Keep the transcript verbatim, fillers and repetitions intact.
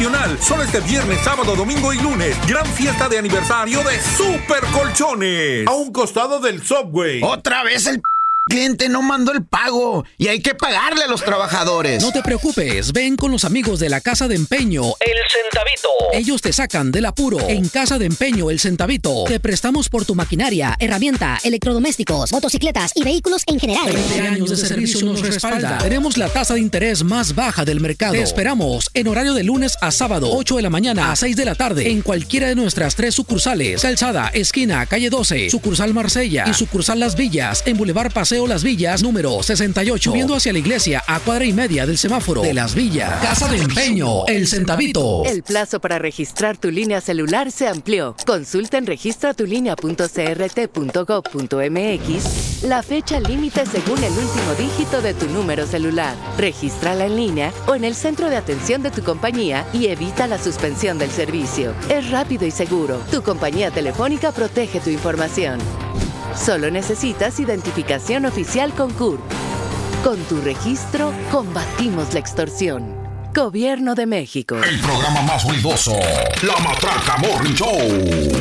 nacional. Solo este viernes, sábado, domingo y lunes. Gran fiesta de aniversario de Super Colchones. A un costado del Subway. Otra vez el cliente no mandó el pago y hay que pagarle a los trabajadores. No te preocupes, ven con los amigos de la Casa de Empeño El Centavito. Ellos te sacan del apuro. En Casa de Empeño El Centavito te prestamos por tu maquinaria, herramienta, electrodomésticos, motocicletas y vehículos en general. veinte años de servicio nos respalda. Tenemos la tasa de interés más baja del mercado. Te esperamos en horario de lunes a sábado, ocho de la mañana a seis de la tarde, en cualquiera de nuestras tres sucursales: Calzada, esquina, calle doce, sucursal Marsella y sucursal Las Villas, en Boulevard Paseo Las Villas, número sesenta y ocho, subiendo hacia la iglesia a cuadra y media del semáforo de Las Villas. Casa de Empeño El Centavito. El plazo para registrar tu línea celular se amplió. Consulta en registra tu línea punto c r t punto gov punto m x la fecha límite según el último dígito de tu número celular. Regístrala en línea o en el centro de atención de tu compañía y evita la suspensión del servicio. Es rápido y seguro. Tu compañía telefónica protege tu información. Solo necesitas identificación oficial con C U R P. Con tu registro, combatimos la extorsión. Gobierno de México. El programa más ruidoso, La Matraca Morning Show.